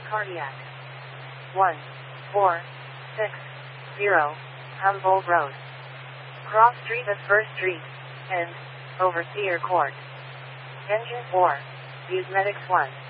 Cardiac. 1460 Humboldt Road. Cross Street of 1st Street. End. Overseer Court. Engine 4. Use Medics 1.